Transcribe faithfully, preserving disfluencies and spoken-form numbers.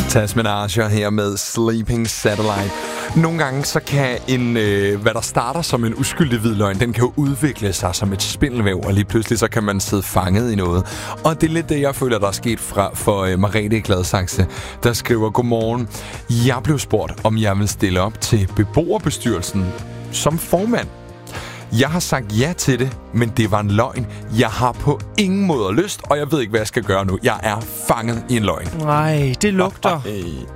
Tasman Archer her med Sleeping Satellite. Nogle gange så kan en, øh, hvad der starter som en uskyldig hvid løgn, den kan jo udvikle sig som et spindelvæv, og lige pludselig så kan man sidde fanget i noget. Og det er lidt det, jeg føler, der er sket fra, for øh, Marete i Gladsaxe, der skriver: Godmorgen. Jeg blev spurgt, om jeg vil stille op til beboerbestyrelsen som formand. Jeg har sagt ja til det, men det var en løgn. Jeg har på ingen måde lyst, og jeg ved ikke, hvad jeg skal gøre nu. Jeg er fanget i en løgn. Nej, det lugter.